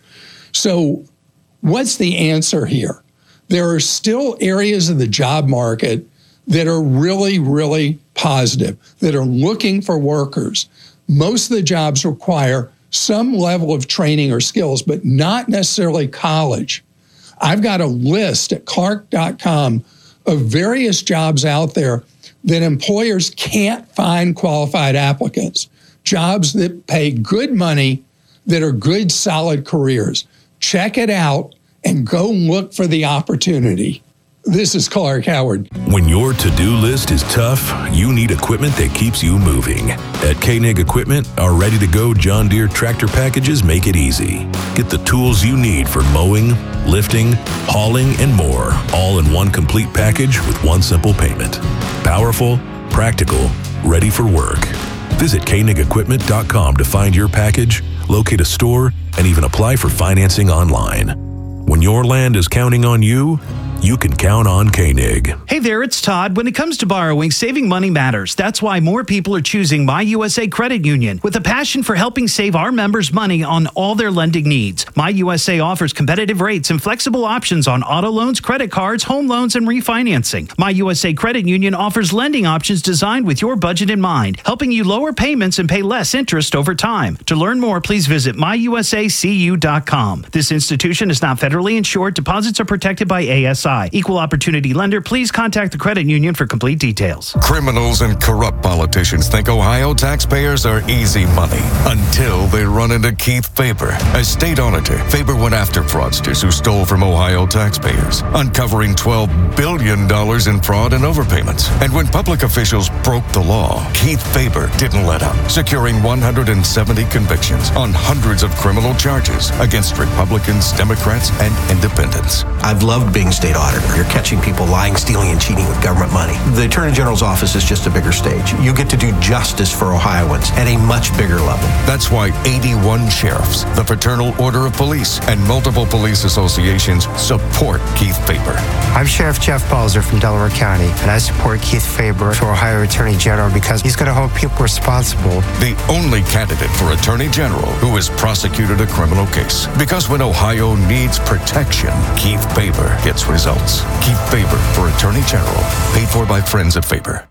So what's the answer here? There are still areas of the job market that are really, really positive, that are looking for workers. Most of the jobs require some level of training or skills, but not necessarily college. I've got a list at clark dot com of various jobs out there that employers can't find qualified applicants, jobs that pay good money, that are good, solid careers. Check it out and go look for the opportunity. This is Clark Howard. When your to-do list is tough, you need equipment that keeps you moving. At Koenig Equipment, our ready-to-go John Deere tractor packages make it easy. Get the tools you need for mowing, lifting, hauling, and more, all in one complete package with one simple payment. Powerful, practical, ready for work. Visit Koenig Equipment dot com to find your package, locate a store, and even apply for financing online. When your land is counting on you, you can count on Koenig. Hey there, it's Todd. When it comes to borrowing, saving money matters. That's why more people are choosing My U S A Credit Union. With a passion for helping save our members money on all their lending needs, My U S A offers competitive rates and flexible options on auto loans, credit cards, home loans, and refinancing. My U S A Credit Union offers lending options designed with your budget in mind, helping you lower payments and pay less interest over time. To learn more, please visit my u s a c u dot com. This institution is not federally insured. Deposits are protected by A S I. Equal opportunity lender. Please contact the credit union for complete details. Criminals and corrupt politicians think Ohio taxpayers are easy money until they run into Keith Faber. As state auditor, Faber went after fraudsters who stole from Ohio taxpayers, uncovering twelve billion dollars in fraud and overpayments. And when public officials broke the law, Keith Faber didn't let up, securing one hundred seventy convictions on hundreds of criminal charges against Republicans, Democrats, and independents. I've loved being state auditor. You're catching people lying, stealing, and cheating with government money. The Attorney General's office is just a bigger stage. You get to do justice for Ohioans at a much bigger level. That's why eighty-one sheriffs, the Fraternal Order of Police, and multiple police associations support Keith Faber. I'm Sheriff Jeff Balzer from Delaware County, and I support Keith Faber for Ohio Attorney General because he's going to hold people responsible. The only candidate for Attorney General who has prosecuted a criminal case. Because when Ohio needs protection, Keith Faber gets results. Keith Faber for Attorney General. Paid for by friends of Faber.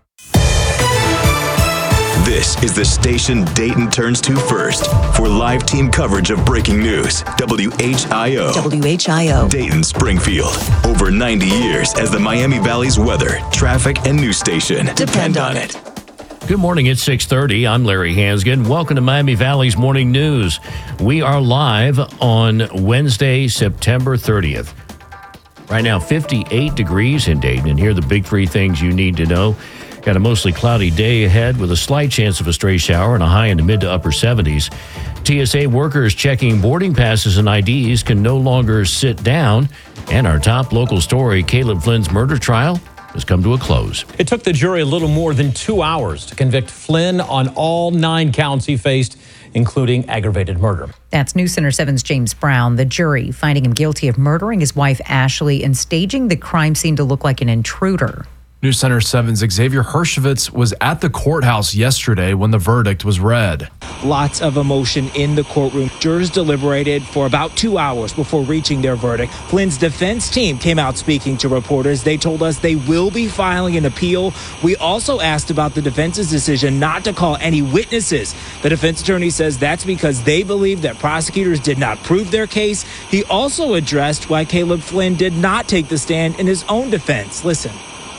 This is the station Dayton turns to first for live team coverage of breaking news. W H I O. W H I O. Dayton, Springfield. Over ninety years as the Miami Valley's weather, traffic, and news station. Depend on it. Good morning, it's six thirty. I'm Larry Hansgen. Welcome to Miami Valley's Morning News. We are live on Wednesday, September thirtieth. Right now, fifty-eight degrees in Dayton, and here are the big three things you need to know. Got a mostly cloudy day ahead with a slight chance of a stray shower and a high in the mid to upper seventies. T S A workers checking boarding passes and I Ds can no longer sit down. And our top local story, Caleb Flynn's murder trial, has come to a close. It took the jury a little more than two hours to convict Flynn on all nine counts he faced, including aggravated murder. That's News Center seven's James Brown. The jury finding him guilty of murdering his wife, Ashley, and staging the crime scene to look like an intruder. News Center seven's Xavier Hershevitz was at the courthouse yesterday when the verdict was read. Lots of emotion in the courtroom. Jurors deliberated for about two hours before reaching their verdict. Flynn's defense team came out speaking to reporters. They told us they will be filing an appeal. We also asked about the defense's decision not to call any witnesses. The defense attorney says that's because they believe that prosecutors did not prove their case. He also addressed why Caleb Flynn did not take the stand in his own defense. Listen.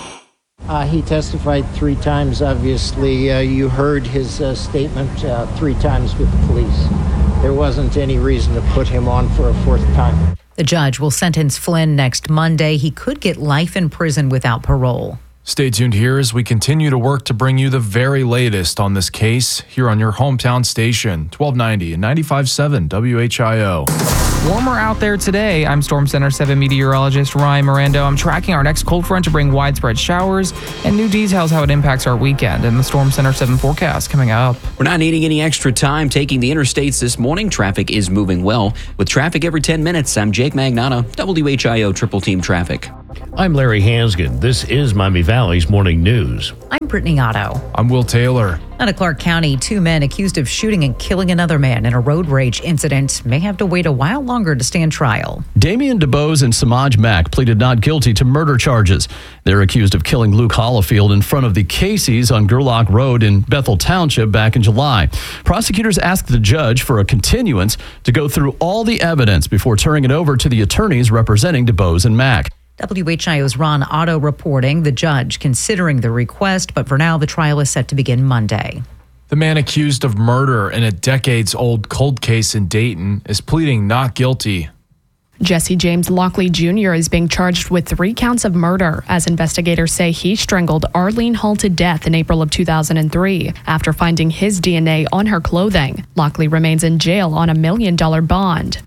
Uh, he testified three times, obviously. Uh, you heard his uh, statement uh, three times with the police. There wasn't any reason to put him on for a fourth time. The judge will sentence Flynn next Monday. He could get life in prison without parole. Stay tuned here as we continue to work to bring you the very latest on this case here on your hometown station, twelve ninety and ninety-five point seven W H I O. Warmer out there today. I'm Storm Center seven meteorologist Ryan Mirando. I'm tracking our next cold front to bring widespread showers and new details how it impacts our weekend and the Storm Center seven forecast coming up. We're not needing any extra time taking the interstates this morning. Traffic is moving well. With traffic every ten minutes, I'm Jake Magnano, W H I O Triple Team Traffic. I'm Larry Hansgen. This is Miami Valley's Morning News. I'm Brittany Otto. I'm Will Taylor. Out of Clark County, two men accused of shooting and killing another man in a road rage incident may have to wait a while longer to stand trial. Damian DeBose and Samaj Mack pleaded not guilty to murder charges. They're accused of killing Luke Hollifield in front of the Casey's on Gerlach Road in Bethel Township back in July. Prosecutors asked the judge for a continuance to go through all the evidence before turning it over to the attorneys representing DeBose and Mack. W H I O's Ron Otto reporting the judge considering the request, but for now the trial is set to begin Monday. The man accused of murder in a decades-old cold case in Dayton is pleading not guilty. Jesse James Lockley Junior is being charged with three counts of murder as investigators say he strangled Arlene Hall to death in April of two thousand three after finding his D N A on her clothing. Lockley remains in jail on a million dollar bond.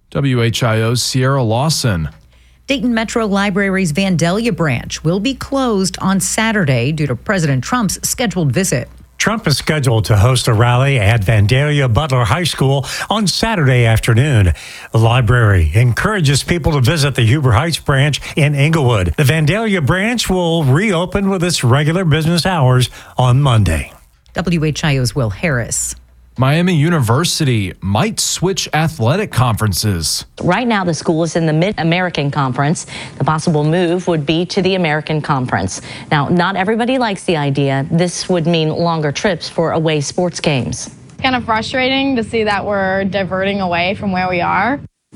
W H I O's Sierra Lawson. Dayton Metro Library's Vandalia branch will be closed on Saturday due to President Trump's scheduled visit. Trump is scheduled to host a rally at Vandalia Butler High School on Saturday afternoon. The library encourages people to visit the Huber Heights branch in Inglewood. The Vandalia branch will reopen with its regular business hours on Monday. W H I O's Will Harris. Miami University might switch athletic conferences. Right now, the school is in the Mid-American Conference. The possible move would be to the American Conference. Now, not everybody likes the idea. This would mean longer trips for away sports games. It's kind of frustrating to see that we're diverting away from where we are.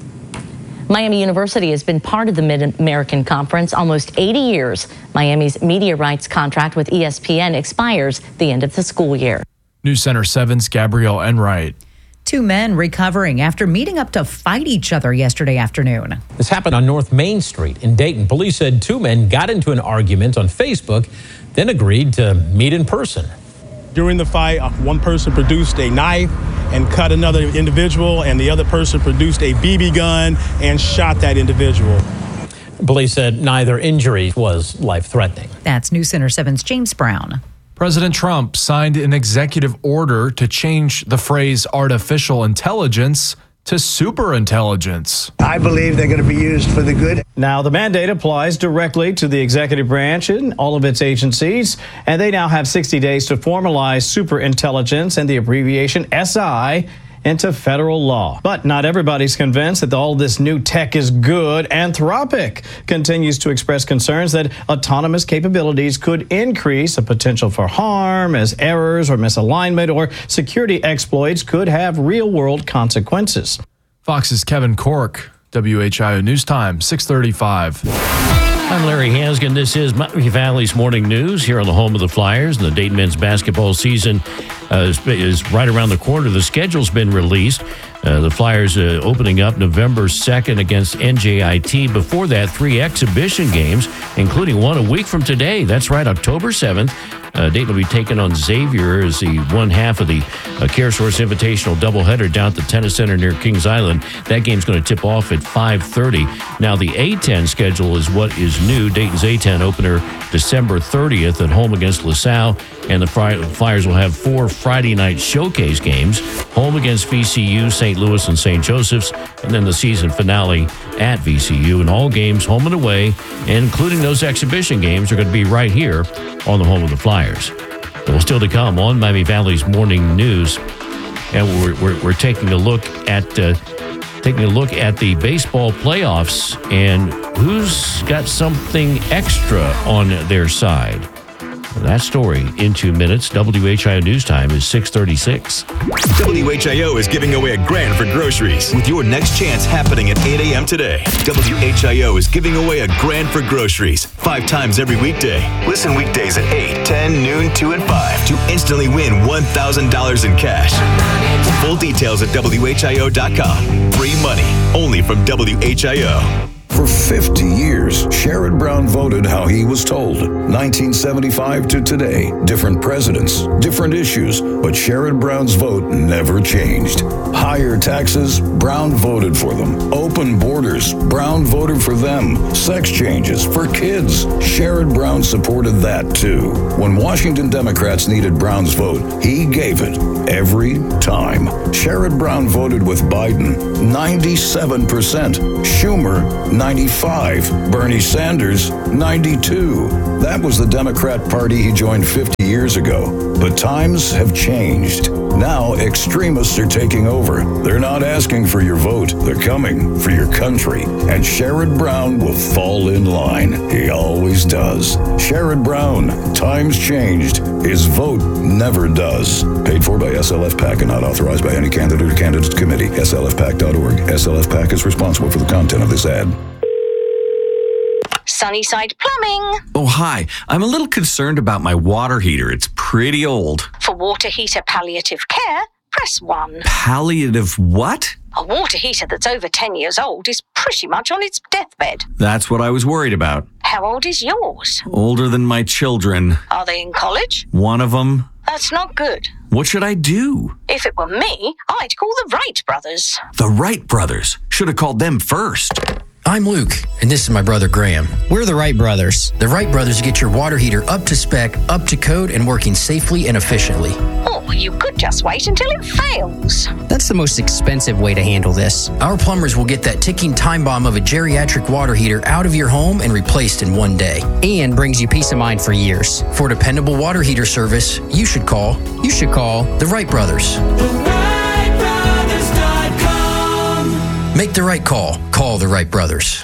Miami University has been part of the Mid-American Conference almost eighty years. Miami's media rights contract with E S P N expires the end of the school year. News Center seven's Gabrielle Enright. Two men recovering after meeting up to fight each other yesterday afternoon. This happened on North Main Street in Dayton. Police said two men got into an argument on Facebook, then agreed to meet in person. During the fight, one person produced a knife and cut another individual, and the other person produced a B B gun and shot that individual. Police said neither injury was life-threatening. That's News Center seven's James Brown. President Trump signed an executive order to change the phrase artificial intelligence to superintelligence. I believe they're going to be used for the good. Now, the mandate applies directly to the executive branch and all of its agencies, and they now have sixty days to formalize superintelligence and the abbreviation S I into federal law. But not everybody's convinced that all this new tech is good. Anthropic continues to express concerns that autonomous capabilities could increase the potential for harm, as errors or misalignment or security exploits could have real-world consequences. Fox's Kevin Cork, W H I O News Time, six thirty-five. I'm Larry Hansgen. This is Miami Valley's Morning News here on the home of the Flyers. And the Dayton men's basketball season uh, is, is right around the corner. The schedule's been released. Uh, the Flyers uh, opening up November second against N J I T. Before that, three exhibition games, including one a week from today. That's right, October seventh. Uh, Dayton will be taking on Xavier as the one half of the uh, CareSource Invitational doubleheader down at the Tennis Center near Kings Island. That game's going to tip off at five thirty. Now, the A ten schedule is what is new. Dayton's A ten opener December thirtieth at home against LaSalle. And the Flyers will have four Friday night showcase games. Home against V C U, Saint Saint Louis and Saint Joseph's, and then the season finale at V C U. And all games, home and away, including those exhibition games, are going to be right here on the home of the Flyers. Well, still to come on Miami Valley's Morning News, and we're, we're, we're taking a look at uh, taking a look at the baseball playoffs and who's got something extra on their side. That story in two minutes. W H I O News Time is six thirty-six. W H I O is giving away a grand for groceries with your next chance happening at eight a.m. today. W H I O is giving away a grand for groceries five times every weekday. Listen weekdays at eight, ten, noon, two, and five to instantly win one thousand dollars in cash. Full details at W H I O dot com. Free money only from W H I O. For fifty years, Sherrod Brown voted how he was told. nineteen seventy-five to today, different presidents, different issues, but Sherrod Brown's vote never changed. Higher taxes, Brown voted for them. Open borders, Brown voted for them. Sex changes for kids, Sherrod Brown supported that too. When Washington Democrats needed Brown's vote, he gave it every time. Sherrod Brown voted with Biden, ninety-seven percent. Schumer, ninety-five. Bernie Sanders, ninety-two. That was the Democrat Party he joined fifty years ago. But times have changed. Now extremists are taking over. They're not asking for your vote. They're coming for your country. And Sherrod Brown will fall in line. He always does. Sherrod Brown, times changed. His vote never does. Paid for by S L F PAC and not authorized by any candidate or candidates committee. S L F PAC dot org. S L F PAC is responsible for the content of this ad. Sunnyside Plumbing. Oh, hi. I'm a little concerned about my water heater. It's pretty old. For water heater palliative care, press one. Palliative what? A water heater that's over ten years old is pretty much on its deathbed. That's what I was worried about. How old is yours? Older than my children. Are they in college? One of them. That's not good. What should I do? If it were me, I'd call the Wright brothers. The Wright brothers. Should have called them first. I'm Luke, and this is my brother Graham. We're the Wright brothers. The Wright brothers get your water heater up to spec, up to code, and working safely and efficiently. Or you could just wait until it fails. That's the most expensive way to handle this. Our plumbers will get that ticking time bomb of a geriatric water heater out of your home and replaced in one day, and brings you peace of mind for years. For dependable water heater service, you should call, you should call the Wright brothers. Make the right call. Call the Wright brothers.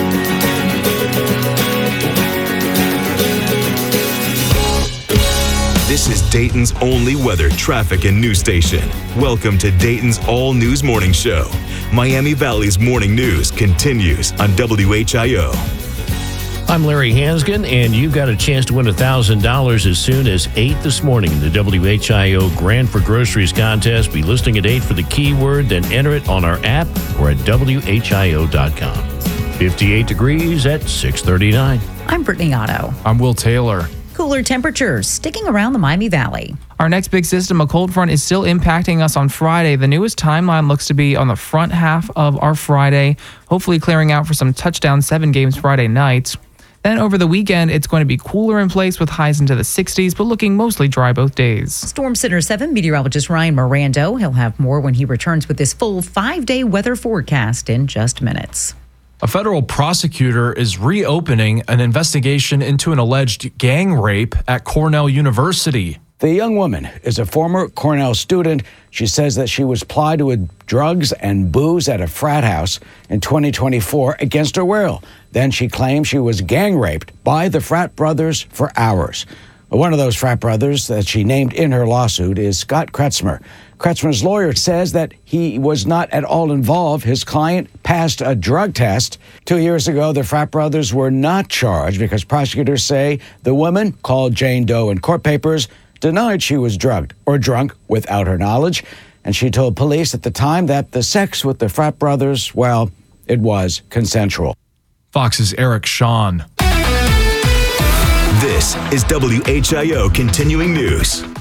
This is Dayton's only weather, traffic, and news station. Welcome to Dayton's All News Morning Show. Miami Valley's morning news continues on W H I O. I'm Larry Hansgen, and you've got a chance to win one thousand dollars as soon as eight this morning in the W H I O Grand for Groceries contest. Be listening at eight for the keyword, then enter it on our app or at W H I O dot com. fifty-eight degrees at six thirty-nine. I'm Brittany Otto. I'm Will Taylor. Cooler temperatures sticking around the Miami Valley. Our next big system, a cold front, is still impacting us on Friday. The newest timeline looks to be on the front half of our Friday, hopefully clearing out for some touchdown seven games Friday night. Then over the weekend, it's going to be cooler in place with highs into the sixties, but looking mostly dry both days. Storm Center seven meteorologist Ryan Mirando. He'll have more when he returns with this full five-day weather forecast in just minutes. A federal prosecutor is reopening an investigation into an alleged gang rape at Cornell University. The young woman is a former Cornell student. She says that she was plied with drugs and booze at a frat house in twenty twenty-four against her will. Then she claims she was gang raped by the frat brothers for hours. One of those frat brothers that she named in her lawsuit is Scott Kretzmer. Kretzmer's lawyer says that he was not at all involved. His client passed a drug test. Two years ago, the frat brothers were not charged because prosecutors say the woman, called Jane Doe in court papers, denied she was drugged or drunk without her knowledge. And she told police at the time that the sex with the frat brothers, well, it was consensual. Fox's Eric Sean. This is W H I O Continuing News.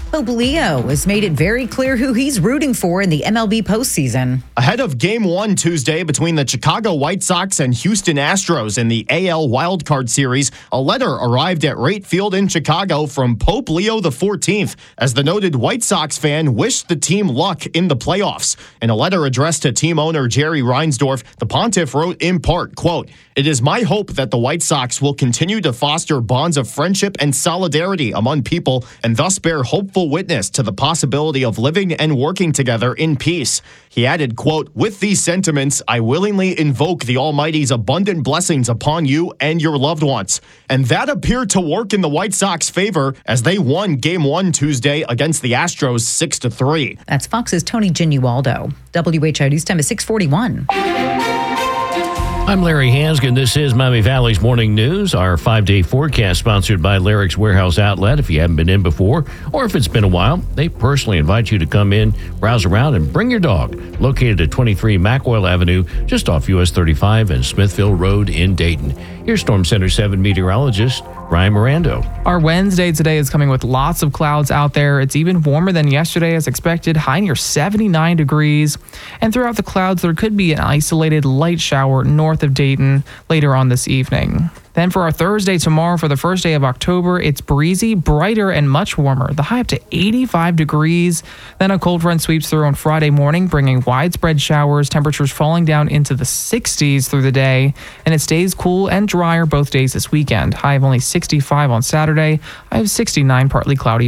Pope Leo has made it very clear who he's rooting for in the M L B postseason. Ahead of Game one Tuesday between the Chicago White Sox and Houston Astros in the A L Wildcard Series, a letter arrived at Rate Field in Chicago from Pope Leo the fourteenth as the noted White Sox fan wished the team luck in the playoffs. In a letter addressed to team owner Jerry Reinsdorf, the pontiff wrote in part, quote, "It is my hope that the White Sox will continue to foster bonds of friendship and solidarity among people and thus bear hopeful witness to the possibility of living and working together in peace." He added, quote, "With these sentiments, I willingly invoke the Almighty's abundant blessings upon you and your loved ones." And that appeared to work in the White Sox favor as they won Game one Tuesday against the Astros six to three. That's Fox's Tony Ginualdo. W H I News Time is six forty-one. I'm Larry Hansgen. This is Miami Valley's Morning News. Our five-day forecast sponsored by Larrick's Warehouse Outlet. If you haven't been in before, or if it's been a while, they personally invite you to come in, browse around, and bring your dog. Located at twenty-three McOil Avenue, just off U S thirty-five and Smithville Road in Dayton. Here's Storm Center seven meteorologist Ryan Mirando. Our Wednesday today is coming with lots of clouds out there. It's even warmer than yesterday as expected, high near seventy-nine degrees. And throughout the clouds, there could be an isolated light shower north of Dayton later on this evening. Then for our Thursday tomorrow, for the first day of October, it's breezy, brighter, and much warmer. The high up to eighty-five degrees. Then a cold front sweeps through on Friday morning, bringing widespread showers, temperatures falling down into the sixties through the day. And it stays cool and drier both days this weekend. High of only sixty-five on Saturday, high of sixty-nine, partly cloudy